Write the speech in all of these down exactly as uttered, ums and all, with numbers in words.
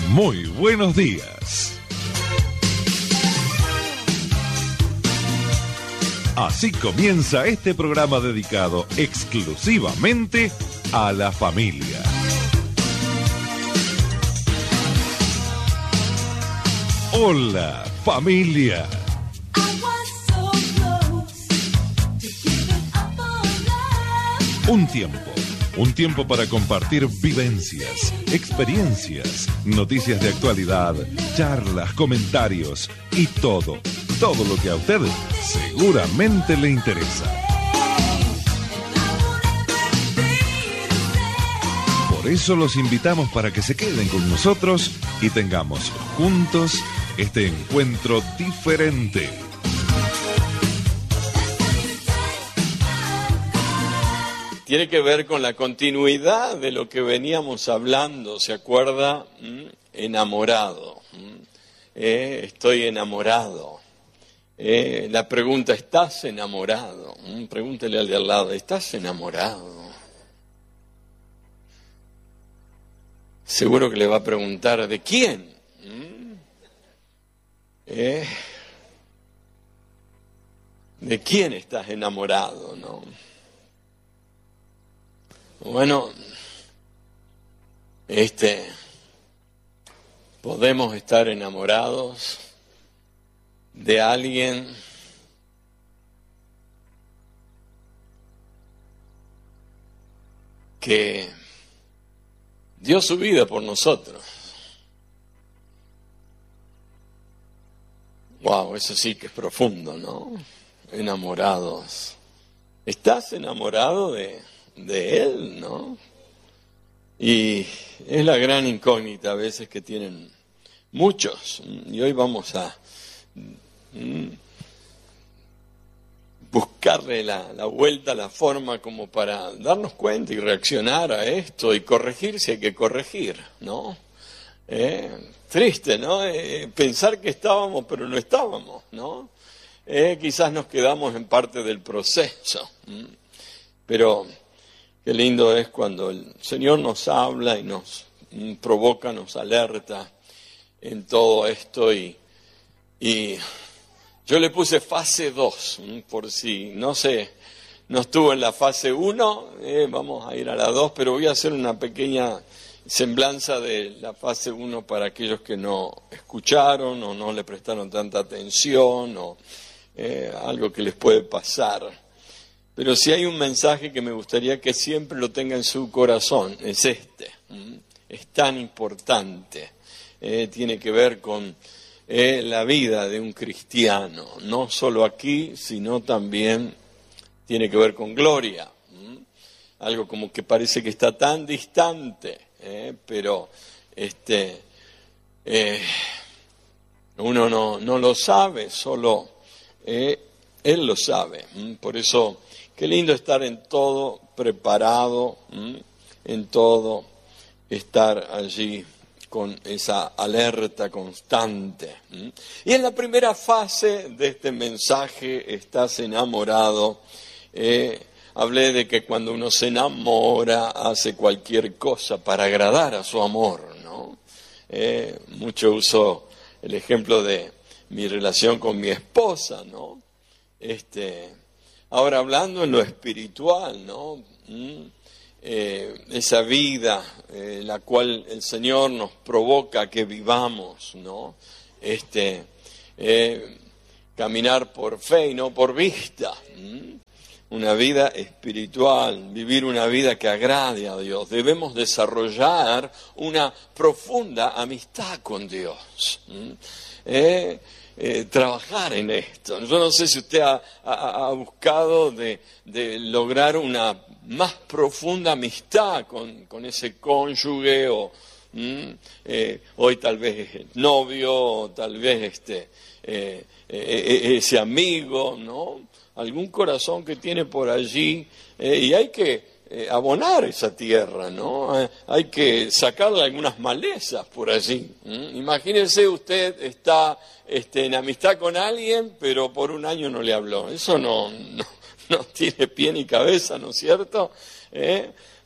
Muy buenos días. Así comienza este programa dedicado exclusivamente a la familia. Hola, familia. Un tiempo, un tiempo para compartir vivencias, experiencias, noticias de actualidad, charlas, comentarios y todo, todo lo que a usted seguramente le interesa. Por eso los invitamos para que se queden con nosotros y tengamos juntos este encuentro diferente. Tiene que ver con la continuidad de lo que veníamos hablando, ¿se acuerda? ¿Mm? Enamorado. ¿Mm? Eh, estoy enamorado. Eh, la pregunta, ¿estás enamorado? ¿Mm? Pregúntele al de al lado, ¿estás enamorado? Seguro que le va a preguntar, ¿de quién? ¿Mm? Eh, ¿De quién estás enamorado, no? Bueno, este, podemos estar enamorados de alguien que dio su vida por nosotros. Wow, eso sí que es profundo, ¿no? Enamorados. ¿Estás enamorado de... de él, ¿no? Y es la gran incógnita a veces que tienen muchos. Y hoy vamos a mm, buscarle la, la vuelta, la forma como para darnos cuenta y reaccionar a esto y corregir si hay que corregir, ¿no? Eh, triste, ¿no? Eh, pensar que estábamos pero no estábamos, ¿no? Eh, quizás nos quedamos en parte del proceso, ¿m? Pero qué lindo es cuando el Señor nos habla y nos provoca, nos alerta en todo esto. Y, y yo le puse fase dos, por si no sé, no estuvo en la fase uno, eh, vamos a ir a la dos, pero voy a hacer una pequeña semblanza de la fase uno para aquellos que no escucharon o no le prestaron tanta atención o eh, algo que les puede pasar. Pero si hay un mensaje que me gustaría que siempre lo tenga en su corazón, es este. Es tan importante. Eh, tiene que ver con eh, la vida de un cristiano. No solo aquí, sino también tiene que ver con gloria. Algo como que parece que está tan distante, eh, pero este, eh, uno no, no lo sabe, solo eh, Él lo sabe. Por eso... qué lindo estar en todo preparado, ¿m? en todo estar allí con esa alerta constante. ¿m? Y en la primera fase de este mensaje, estás enamorado, eh, hablé de que cuando uno se enamora hace cualquier cosa para agradar a su amor, ¿no? Eh, mucho uso el ejemplo de mi relación con mi esposa, ¿no? Este... Ahora, hablando en lo espiritual, ¿no? ¿Mm? Eh, esa vida eh, la cual el Señor nos provoca que vivamos, ¿no? Este, eh, caminar por fe y no por vista. ¿Mm? Una vida espiritual, vivir una vida que agrade a Dios. Debemos desarrollar una profunda amistad con Dios. ¿Mm? Eh, Eh, trabajar en esto. Yo no sé si usted ha, ha, ha buscado de, de lograr una más profunda amistad con, con ese cónyuge o mm, eh, hoy tal vez es el novio o tal vez este, eh, eh, ese amigo, ¿no? Algún corazón que tiene por allí eh, y hay que Eh, abonar esa tierra, ¿no? Eh, hay que sacarle algunas malezas por allí. ¿Mm? Imagínese usted está este, en amistad con alguien, pero por un año no le habló. Eso no, no, no tiene pie ni cabeza, ¿no es cierto? ¿Eh?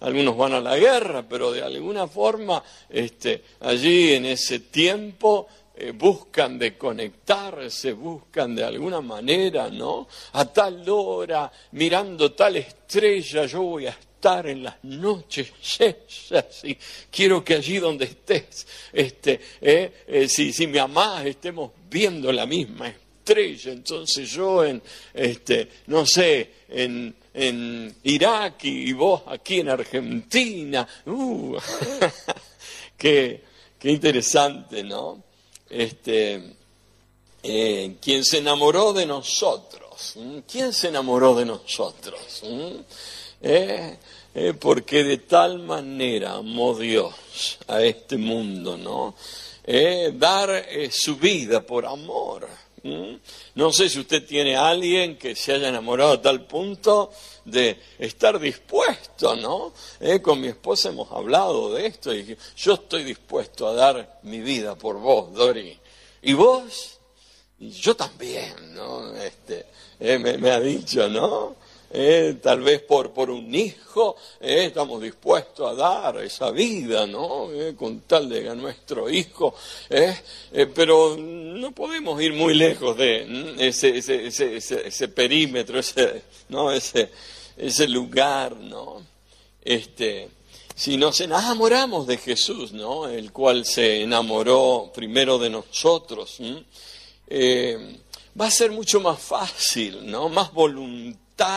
algunos van a la guerra, pero de alguna forma este, allí en ese tiempo eh, buscan de conectarse, buscan de alguna manera, ¿no? A tal hora, mirando tal estrella, yo voy a estar en las noches esas, y quiero que allí donde estés, este, eh, eh, si, si me amás, estemos viendo la misma estrella. Entonces yo en, este, no sé, en, en Irak y vos aquí en Argentina, uh, qué, qué interesante, ¿no? Este, eh, quien se enamoró de nosotros, ¿m? ¿Quién se enamoró de nosotros? ¿M? Eh, eh, porque de tal manera amó Dios a este mundo, ¿no? Eh, dar eh, su vida por amor. ¿Mm? No sé si usted tiene a alguien que se haya enamorado a tal punto de estar dispuesto, ¿no? Eh, con mi esposa hemos hablado de esto y yo estoy dispuesto a dar mi vida por vos, Dori. ¿Y vos? Y yo también, ¿no? Este, eh, me, me ha dicho, ¿no? Eh, tal vez por, por un hijo eh, estamos dispuestos a dar esa vida, ¿no? Eh, con tal de que nuestro hijo, eh, eh, pero no podemos ir muy lejos de ¿m? ese, ese, ese, ese, ese perímetro, ese, ¿no? ese, ese lugar, ¿no? Este, si nos enamoramos de Jesús, ¿no? El cual se enamoró primero de nosotros, eh, va a ser mucho más fácil, ¿no? Más voluntario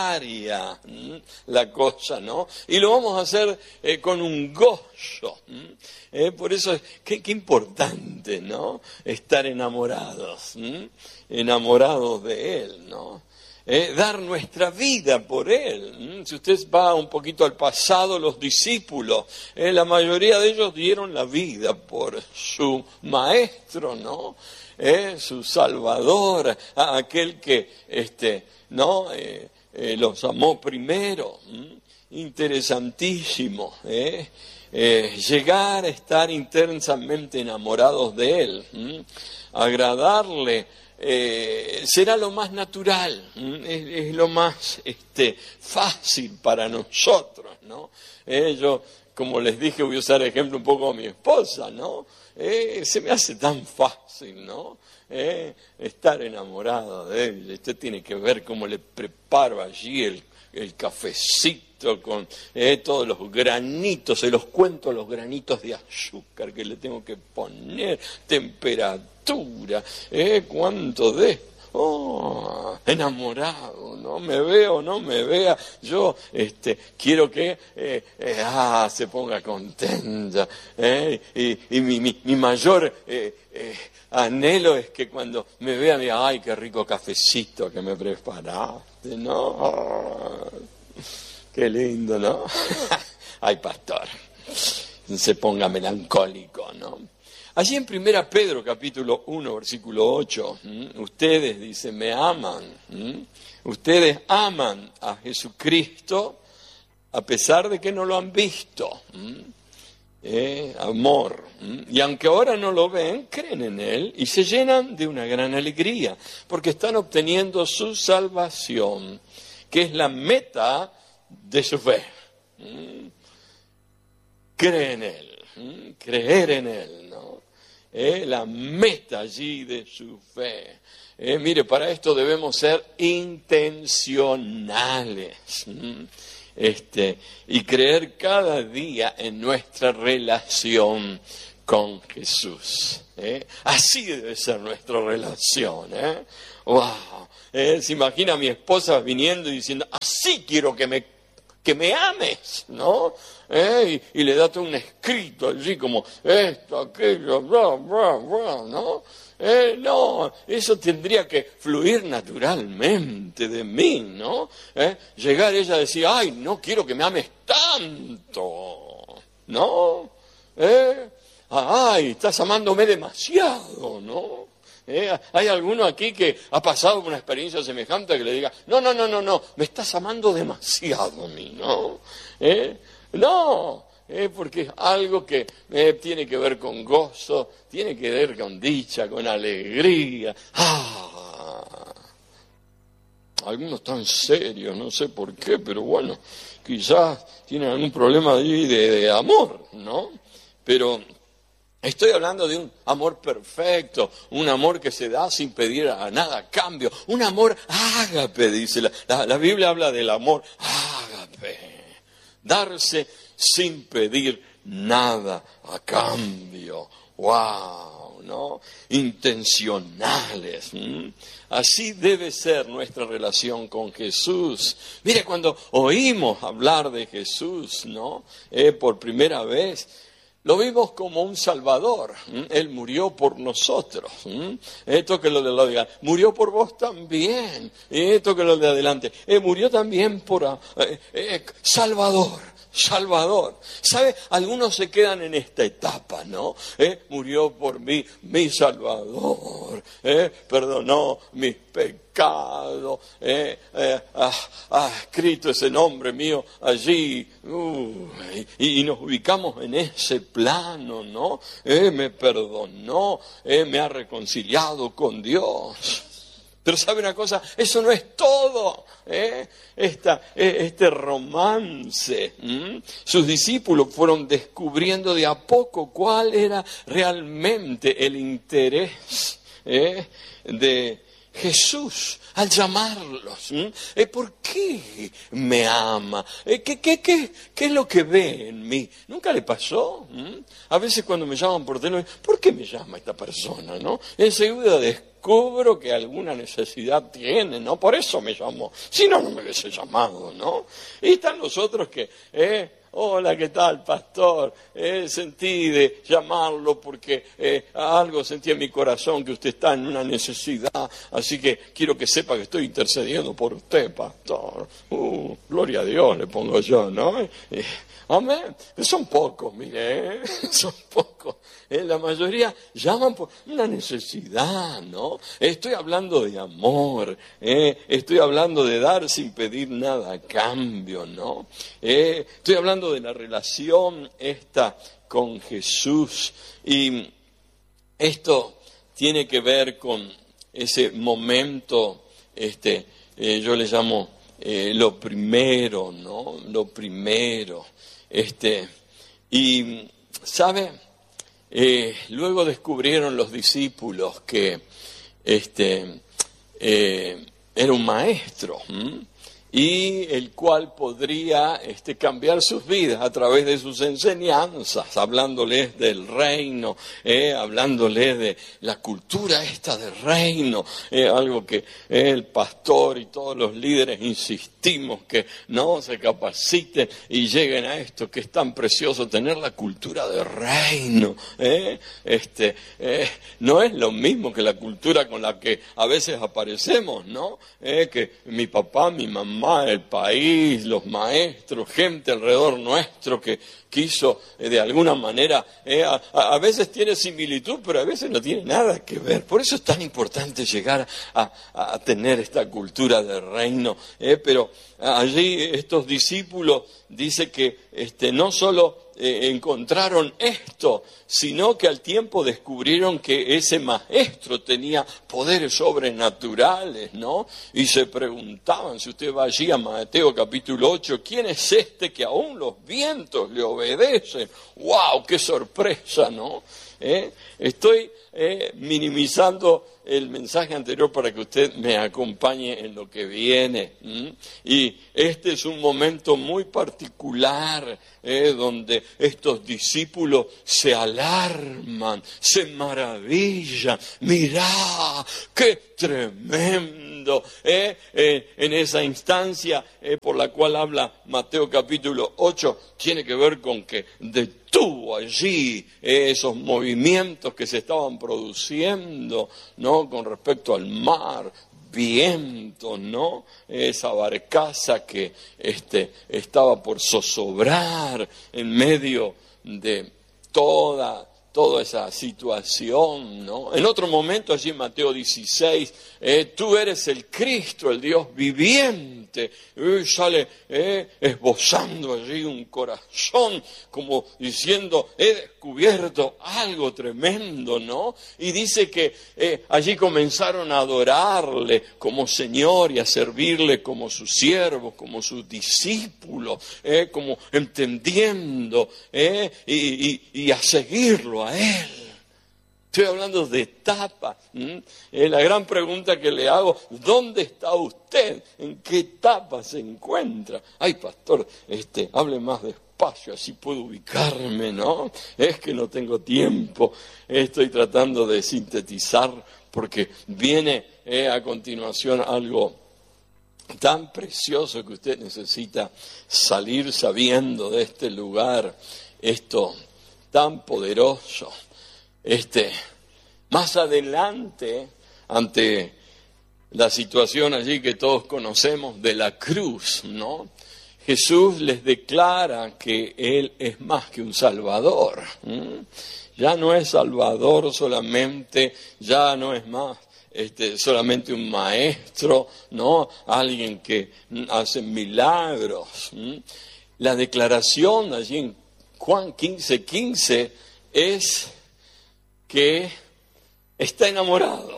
la cosa, ¿no? Y lo vamos a hacer eh, con un gozo. Eh, por eso es qué, qué importante, ¿no? Estar enamorados, ¿m? enamorados de Él, ¿no? Eh, dar nuestra vida por Él. ¿m? Si usted va un poquito al pasado, los discípulos, eh, la mayoría de ellos dieron la vida por su maestro, ¿no? Eh, su Salvador, a aquel que, este, ¿no? Eh, Eh, los amó primero. ¿m? Interesantísimo, ¿eh? Eh, llegar a estar intensamente enamorados de Él, ¿m? agradarle, eh, será lo más natural, es, es lo más este, fácil para nosotros, ¿no? Eh, yo, como les dije, voy a usar ejemplo un poco a mi esposa, ¿no? Eh, se me hace tan fácil, ¿no? Eh, estar enamorado de él. Usted tiene que ver cómo le preparo allí el, el cafecito con eh, todos los granitos, se los cuento los granitos de azúcar que le tengo que poner, temperatura, eh, cuánto de... Oh, enamorado, no me veo, no me vea, yo este, quiero que eh, eh, ah, se ponga contenta, eh, y, y mi, mi, mi mayor eh, eh, anhelo es que cuando me vea, me diga, ay, qué rico cafecito que me preparaste, ¿no? Oh, qué lindo, ¿no? Ay, pastor, se ponga melancólico, ¿no? Allí en Primera Pedro, capítulo uno, versículo ocho, ¿m? ustedes, dice, me aman, ¿m? ustedes aman a Jesucristo a pesar de que no lo han visto, eh, amor, ¿m? y aunque ahora no lo ven, creen en Él y se llenan de una gran alegría, porque están obteniendo su salvación, que es la meta de su fe. ¿m? Creer en Él, ¿m? creer en Él, ¿no? Eh, la meta allí de su fe. Eh, mire, para esto debemos ser intencionales ¿m? este, y creer cada día en nuestra relación con Jesús. ¿eh? Así debe ser nuestra relación. ¿eh? ¡Wow! Eh, se imagina a mi esposa viniendo y diciendo, así quiero que me que me ames, ¿no? ¿Eh? Y, y le da todo un escrito allí como esto, aquello, bla, bla, bla, ¿no? Eh, no, eso tendría que fluir naturalmente de mí, ¿no? ¿Eh? Llegar ella a decir, ay, no quiero que me ames tanto, ¿no? ¿Eh? Ay, estás amándome demasiado, ¿no? ¿Eh? Hay alguno aquí que ha pasado por una experiencia semejante que le diga, no, no, no, no, no, me estás amando demasiado a mí, ¿no? ¿Eh? No, ¿eh? porque es algo que eh, tiene que ver con gozo, tiene que ver con dicha, con alegría. Ah, algunos tan serios, no sé por qué, pero bueno, quizás tienen algún problema allí de, de amor, ¿no? Pero estoy hablando de un amor perfecto, un amor que se da sin pedir a nada a cambio, un amor ágape, dice la, la, la Biblia habla del amor ágape, darse sin pedir nada a cambio. ¡Wow! ¿No? Intencionales. ¿Mm? Así debe ser nuestra relación con Jesús. Mire, cuando oímos hablar de Jesús, ¿no? Eh, por primera vez, lo vimos como un Salvador. ¿Mm? Él murió por nosotros. ¿Mm? Esto que lo de lo diga, murió por vos también. Esto que lo de adelante, eh, murió también por eh, eh, Salvador. Salvador. ¿Sabe? Algunos se quedan en esta etapa, ¿no? ¿Eh? Murió por mí, mi Salvador. ¿Eh? Perdonó mis pecados. ¿Eh? Eh, ha, ha escrito ese nombre mío allí. Uh, y, y nos ubicamos en ese plano, ¿no? ¿Eh? Me perdonó. ¿Eh? Me ha reconciliado con Dios. Pero ¿sabe una cosa? Eso no es todo, ¿eh? Esta, este romance. ¿m? Sus discípulos fueron descubriendo de a poco cuál era realmente el interés ¿eh? de Jesús al llamarlos. ¿Eh? ¿Por qué me ama? ¿Eh? ¿Qué, qué, qué, ¿Qué es lo que ve en mí? ¿Nunca le pasó? ¿Mm? A veces cuando me llaman por teléfono, ¿por qué me llama esta persona? ¿No? Enseguida descubro que alguna necesidad tiene, ¿no? Por eso me llamó. Si no, no me hubiese llamado, ¿no? Y están los otros que... ¿eh? Hola, ¿qué tal, pastor? Eh, sentí de llamarlo porque eh, algo sentí en mi corazón que usted está en una necesidad, así que quiero que sepa que estoy intercediendo por usted, pastor. Uh, gloria a Dios, le pongo yo, ¿no? Eh, amén. Son pocos, mire, ¿eh? Son pocos. Eh, la mayoría llaman por una necesidad, ¿no? Estoy hablando de amor, eh, estoy hablando de dar sin pedir nada a cambio, ¿no? Eh, estoy hablando de la relación esta con Jesús. Y esto tiene que ver con ese momento, este, eh, yo le llamo eh, lo primero, ¿no? Lo primero. Este, y, ¿sabe? Eh, luego descubrieron los discípulos que este, eh, era un maestro, ¿m? y el cual podría este, cambiar sus vidas a través de sus enseñanzas, hablándoles del reino, eh, hablándoles de la cultura esta del reino, eh, algo que eh, el pastor y todos los líderes insistimos que no se capaciten y lleguen a esto que es tan precioso, tener la cultura del reino. Eh, este, eh, no es lo mismo que la cultura con la que a veces aparecemos, ¿no? Eh, que mi papá, mi mamá, el país, los maestros, gente alrededor nuestro que quiso eh, de alguna manera, eh, a, a veces tiene similitud, pero a veces no tiene nada que ver. Por eso es tan importante llegar a, a tener esta cultura del reino. Eh, pero allí estos discípulos dice que este, no solo eh, encontraron esto, sino que al tiempo descubrieron que ese maestro tenía poderes sobrenaturales, ¿no? Y se preguntaban, si usted va allí a Mateo capítulo ocho, ¿quién es este que aún los vientos le obedecen? ¡Wow! ¡Qué sorpresa!, ¿no? ¿Eh? Estoy eh, minimizando el mensaje anterior para que usted me acompañe en lo que viene. ¿Mm? Y este es un momento muy particular eh, donde estos discípulos se alarman, se maravillan. ¡Mirá, qué tremendo! Eh, eh, en esa instancia eh, por la cual habla Mateo capítulo ocho, tiene que ver con que detuvo allí eh, esos movimientos que se estaban produciendo, ¿no? Con respecto al mar, viento, ¿no? Esa barcaza que este, estaba por zozobrar en medio de toda toda esa situación, ¿no? En otro momento, allí en Mateo dieciséis, eh, tú eres el Cristo, el Dios viviente. este, eh, sale eh, esbozando allí un corazón, como diciendo, he descubierto algo tremendo, ¿no? Y dice que eh, allí comenzaron a adorarle como Señor y a servirle como sus siervos, como sus discípulos, eh, como entendiendo eh, y, y, y a seguirlo a Él. Estoy hablando de etapa. ¿Mm? Eh, la gran pregunta que le hago, ¿dónde está usted? ¿En qué etapa se encuentra? Ay, pastor, este, hable más despacio, así puedo ubicarme, ¿no? Es que no tengo tiempo. Estoy tratando de sintetizar porque viene eh, a continuación algo tan precioso que usted necesita salir sabiendo de este lugar, esto tan poderoso. Este, más adelante, ante la situación allí que todos conocemos de la cruz, ¿no? Jesús les declara que Él es más que un Salvador. ¿Mm? Ya no es Salvador solamente, ya no es más este, solamente un maestro, ¿no? Alguien que hace milagros. ¿Mm? La declaración allí en Juan quince quince es que está enamorado.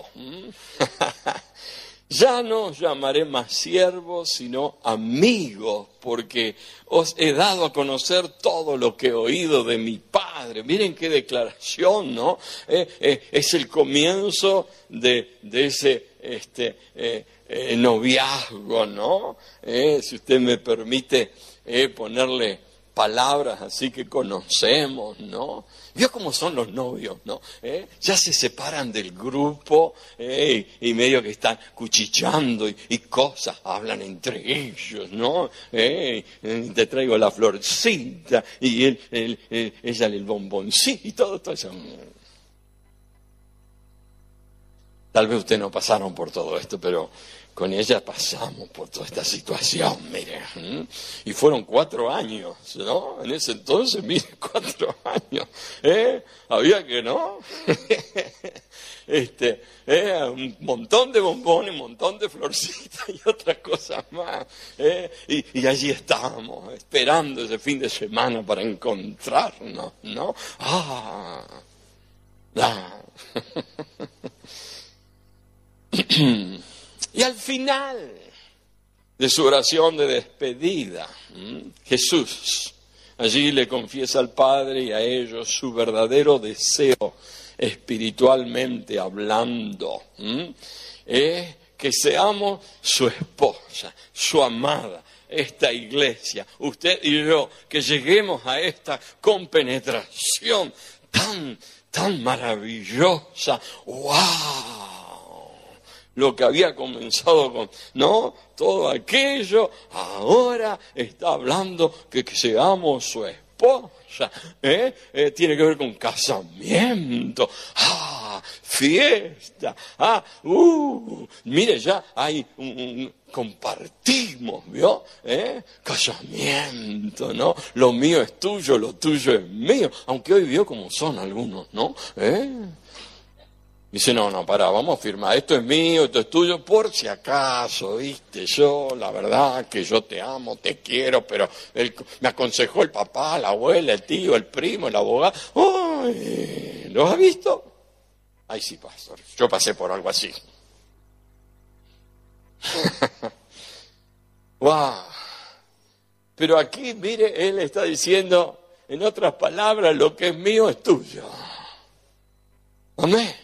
Ya no os llamaré más siervos, sino amigos, porque os he dado a conocer todo lo que he oído de mi Padre. Miren qué declaración, ¿no? Eh, eh, es el comienzo de, de ese este, eh, eh, noviazgo, ¿no? Eh, si usted me permite eh, ponerle palabras así que conocemos, ¿no? ¿Vio cómo son los novios, no? ¿Eh? Ya se separan del grupo eh, y medio que están cuchicheando y, y cosas, hablan entre ellos, ¿no? Eh, eh, te traigo la florcita y él, él, él, ella el bomboncito y todo, todo eso. Tal vez ustedes no pasaron por todo esto, pero con ella pasamos por toda esta situación, mire. ¿Mm? Y fueron cuatro años, ¿no? En ese entonces, mire, cuatro años. ¿Eh? Había que, ¿no? este, ¿eh? Un montón de bombones, un montón de florcitas y otras cosas más. ¿Eh? Y, y allí estábamos, esperando ese fin de semana para encontrarnos, ¿no? ¡Ah! ¡Ah! Y al final de su oración de despedida, Jesús allí le confiesa al Padre y a ellos su verdadero deseo espiritualmente hablando, es que seamos su esposa, su amada, esta iglesia, usted y yo, que lleguemos a esta compenetración tan, tan maravillosa. ¡Wow! Lo que había comenzado con, ¿no? Todo aquello, ahora está hablando que, que seamos su esposa, ¿eh? Eh, tiene que ver con casamiento, ah, fiesta, ah, uh, mire, ya hay un, un compartimos, ¿vio? ¿Eh? Casamiento, ¿no? Lo mío es tuyo, lo tuyo es mío, aunque hoy vio como son algunos, ¿no? ¿Eh? Dice, no, no, pará, vamos a firmar, esto es mío, esto es tuyo, por si acaso, viste, yo, la verdad que yo te amo, te quiero, pero el, me aconsejó el papá, la abuela, el tío, el primo, el abogado. ¡Ay! ¿Lo has visto? Ay, sí, pastor, yo pasé por algo así. ¡Wow! Pero aquí, mire, él está diciendo, en otras palabras, lo que es mío es tuyo. Amén.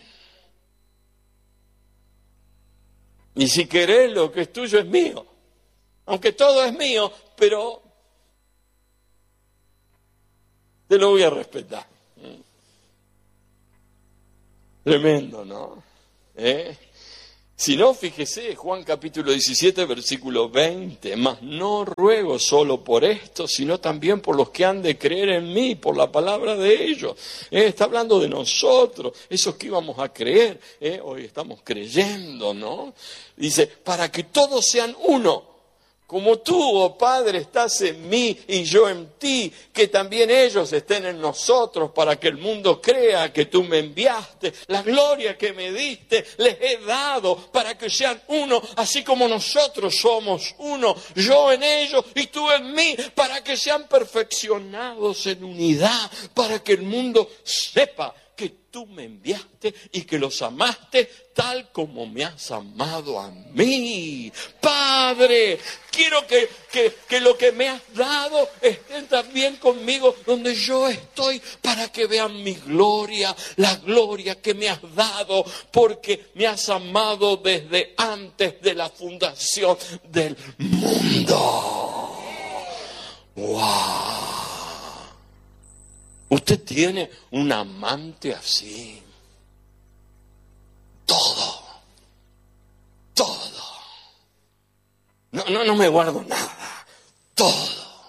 Y si querés, lo que es tuyo es mío. Aunque todo es mío, pero te lo voy a respetar. Tremendo, ¿no? ¿Eh? Si no, fíjese, Juan capítulo diecisiete, versículo veinte, mas no ruego solo por esto, sino también por los que han de creer en mí, por la palabra de ellos. Eh, está hablando de nosotros, esos que íbamos a creer, eh, hoy estamos creyendo, ¿no? Dice, para que todos sean uno, como tú, oh Padre, estás en mí y yo en ti, que también ellos estén en nosotros para que el mundo crea que tú me enviaste. La gloria que me diste les he dado para que sean uno, así como nosotros somos uno, yo en ellos y tú en mí, para que sean perfeccionados en unidad, para que el mundo sepa que tú me enviaste y que los amaste tal como me has amado a mí. Padre, quiero que, que, que lo que me has dado esté también conmigo donde yo estoy, para que vean mi gloria, la gloria que me has dado, porque me has amado desde antes de la fundación del mundo. ¡Wow! Usted tiene un amante así. Todo. Todo. No, no, no me guardo nada. Todo.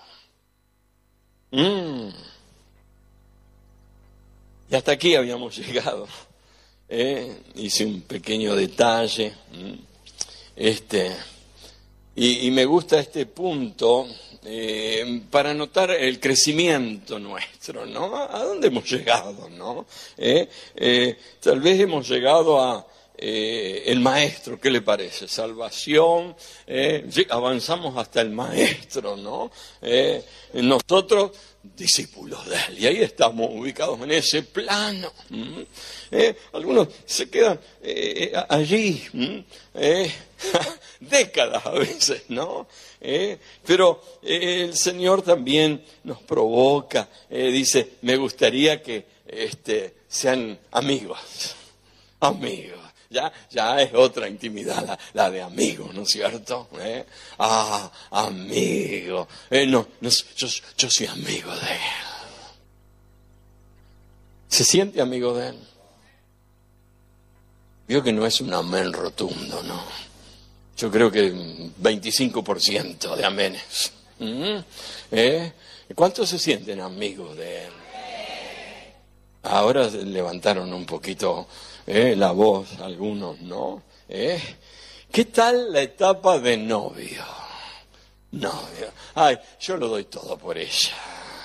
Mm. Y hasta aquí habíamos llegado. ¿Eh? Hice un pequeño detalle. Este, y, y me gusta este punto. Eh, para notar el crecimiento nuestro, ¿no? ¿A dónde hemos llegado, no? Eh, eh, tal vez hemos llegado a eh, el maestro, ¿qué le parece? Salvación, eh, avanzamos hasta el maestro, ¿no? Eh, nosotros, discípulos de él, y ahí estamos ubicados en ese plano. ¿Mm? Eh, algunos se quedan eh, allí, ¿Mm? eh, décadas a veces, ¿no? Eh, pero eh, el Señor también nos provoca, eh, dice, me gustaría que este, sean amigos, amigos. Ya, ya es otra intimidad, la, la de amigos, ¿no es cierto? ¿Eh? Ah, amigo. Eh, no, no, yo, yo soy amigo de él. ¿Se siente amigo de él? Veo que no es un amén rotundo, ¿no? Yo creo que veinticinco por ciento de amenes. ¿Mm? ¿Eh? ¿Cuántos se sienten amigos de él? Ahora levantaron un poquito eh, la voz algunos, ¿no? ¿Eh? ¿Qué tal la etapa de novio? Novio. Ay, yo lo doy todo por ella.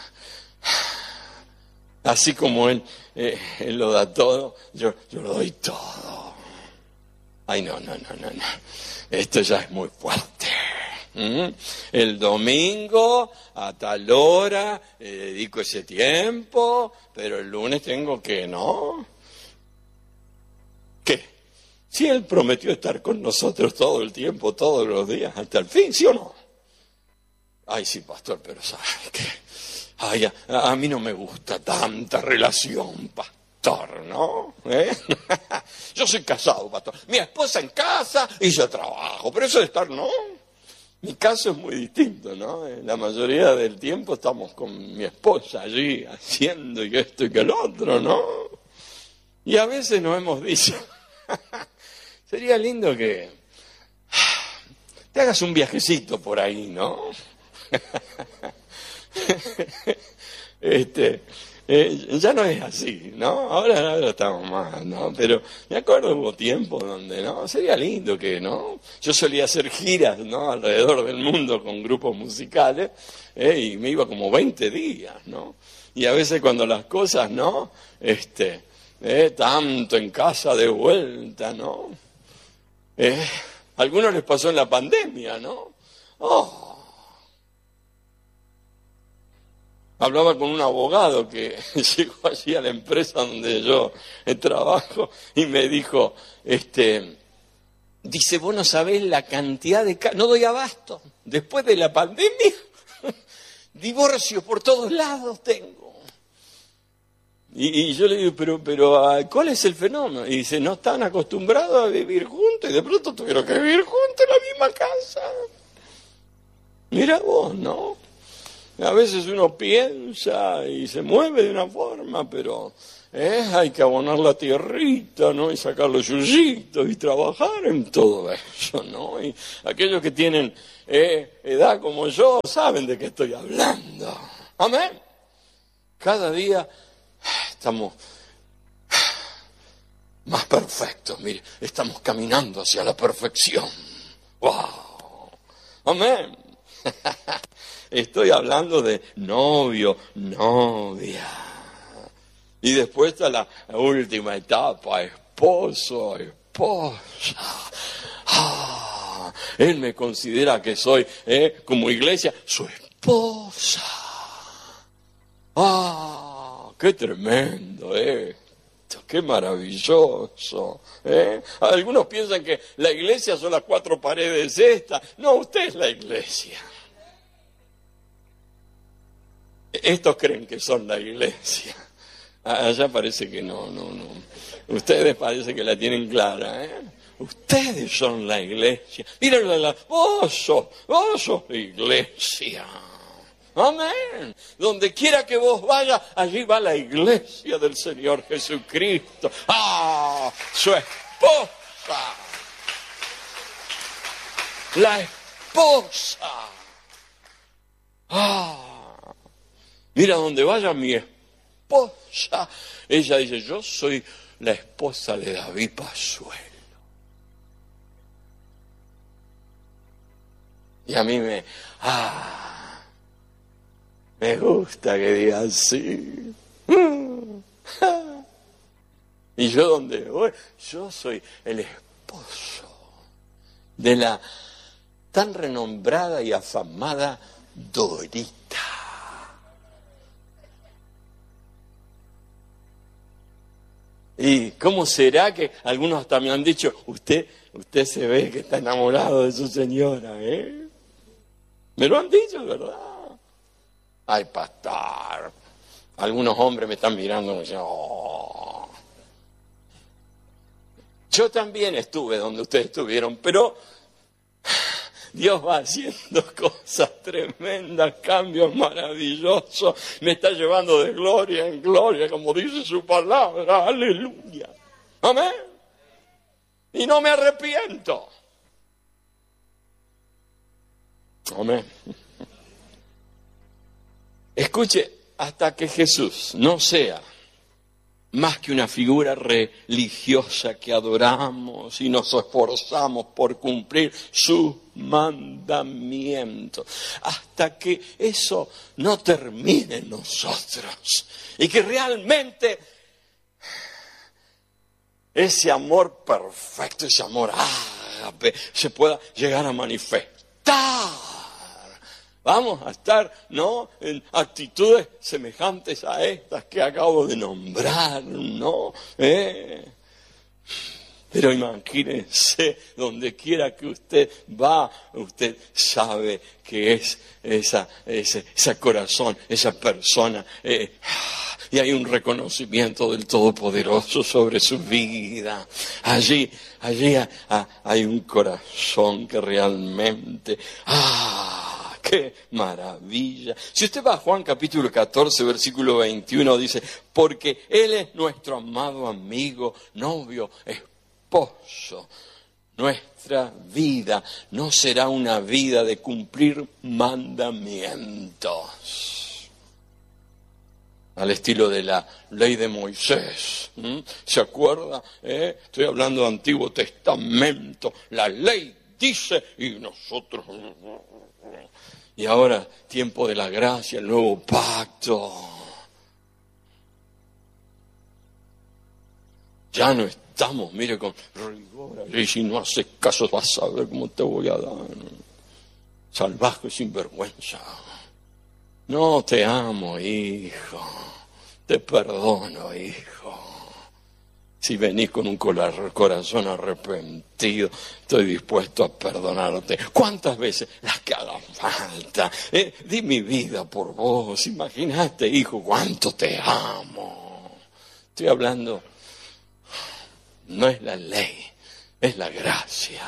Así como él, eh, él lo da todo, yo, yo lo doy todo. Ay, no, no, no, no, no. Esto ya es muy fuerte. ¿Mm? El domingo a tal hora eh, dedico ese tiempo, pero el lunes tengo que, ¿no? ¿Qué? Si él prometió estar con nosotros todo el tiempo, todos los días, hasta el fin, ¿sí o no? Ay, sí, pastor, pero ¿sabes qué? Ay, a, a mí no me gusta tanta relación, pastor, ¿no? ¿Eh? Yo soy casado, pastor. Mi esposa en casa y yo trabajo, pero eso de estar, ¿no? Mi caso es muy distinto, ¿no? La mayoría del tiempo estamos con mi esposa allí haciendo y esto y que el otro, ¿no? Y a veces nos hemos dicho, sería lindo que te hagas un viajecito por ahí, ¿no? este, eh, ya no es así, ¿no? Ahora, ahora estamos más, ¿no? Pero me acuerdo hubo tiempo donde, ¿no? Sería lindo que, ¿no? Yo solía hacer giras, ¿no? Alrededor del mundo con grupos musicales, ¿eh? Y me iba como veinte días, ¿no? Y a veces cuando las cosas, ¿no? Este, eh, tanto en casa de vuelta, ¿no? Eh, a algunos les pasó en la pandemia, ¿no? Oh. Hablaba con un abogado que llegó allí a la empresa donde yo trabajo y me dijo, este, dice, vos no sabés la cantidad de casos, no doy abasto, después de la pandemia, divorcios por todos lados tengo. Y, y yo le digo, pero, pero, ¿cuál es el fenómeno? Y dice, no están acostumbrados a vivir juntos y de pronto tuvieron que vivir juntos en la misma casa. Mira vos, ¿no? A veces uno piensa y se mueve de una forma, pero eh, hay que abonar la tierrita, ¿no? Y sacar los yuyitos y trabajar en todo eso, ¿no? Y aquellos que tienen eh, edad como yo saben de qué estoy hablando. Amén. Cada día estamos más perfectos, mire, estamos caminando hacia la perfección. ¡Wow! Amén. Estoy hablando de novio, novia. Y después está la última etapa, esposo, esposa. Ah, él me considera que soy, eh, como iglesia, su esposa. Ah, qué tremendo esto, qué maravilloso. ¿eh? Algunos piensan que la iglesia son las cuatro paredes estas. No, usted es la iglesia. Estos creen que son la iglesia. Allá parece que no, no, no. Ustedes parece que la tienen clara, ¿eh? Ustedes son la iglesia. Mírenla, la, vos sos, vos sos la iglesia. Amén. Donde quiera que vos vayas, allí va la iglesia del Señor Jesucristo. ¡Ah! Su esposa. La esposa. ¡Ah! Mira, donde vaya mi esposa, ella dice, yo soy la esposa de David Pazuello. Y a mí me, ah, me gusta que diga así. Y yo donde voy, yo soy el esposo de la tan renombrada y afamada Dorita. ¿Y cómo será que algunos hasta me han dicho, usted, usted se ve que está enamorado de su señora, ¿eh? Me lo han dicho, ¿verdad? Ay, pastor. Algunos hombres me están mirando y me dicen, oh. Yo también estuve donde ustedes estuvieron, pero Dios va haciendo cosas tremendas, cambios maravillosos. Me está llevando de gloria en gloria, como dice su palabra. Aleluya. Amén. Y no me arrepiento. Amén. Escuche, hasta que Jesús no sea más que una figura religiosa que adoramos y nos esforzamos por cumplir sus mandamientos. Hasta que eso no termine en nosotros y que realmente ese amor perfecto, ese amor ágape se pueda llegar a manifestar. Vamos a estar, ¿no?, en actitudes semejantes a estas que acabo de nombrar, ¿no? ¿Eh? Pero imagínense, donde quiera que usted va, usted sabe que es esa, ese, ese corazón, esa persona, eh, y hay un reconocimiento del Todopoderoso sobre su vida. Allí, allí hay un corazón que realmente, ¡ah! ¡qué maravilla! Si usted va a Juan capítulo catorce, versículo veintiuno, dice, porque Él es nuestro amado amigo, novio, esposo. Nuestra vida no será una vida de cumplir mandamientos al estilo de la ley de Moisés. ¿Mm? ¿Se acuerda? ¿Eh? Estoy hablando de Antiguo Testamento. La ley dice y nosotros... Y ahora, tiempo de la gracia, el nuevo pacto. Ya no estamos, mire, con rigor. Y si no haces caso, vas a ver cómo te voy a dar. Salvaje, sinvergüenza. No, te amo, hijo. Te perdono, hijo. Si venís con un corazón arrepentido, estoy dispuesto a perdonarte. ¿Cuántas veces? Las que hagan falta. Eh, di mi vida por vos. Imagínate, hijo, cuánto te amo. Estoy hablando, no es la ley, es la gracia.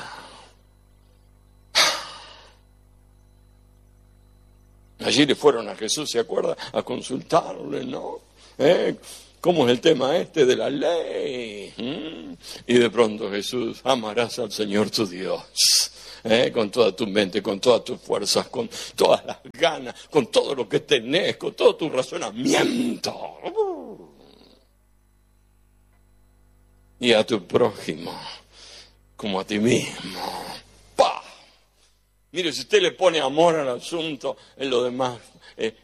Allí le fueron a Jesús, ¿se acuerda? A consultarle, ¿no? ¿Eh? ¿Cómo es el tema este de la ley? ¿Mm? Y de pronto Jesús, amarás al Señor tu Dios, ¿eh? Con toda tu mente, con todas tus fuerzas, con todas las ganas, con todo lo que tenés, con todo tu razonamiento. Y a tu prójimo, como a ti mismo. ¡Pah! Mire, si usted le pone amor al asunto, en lo demás eh,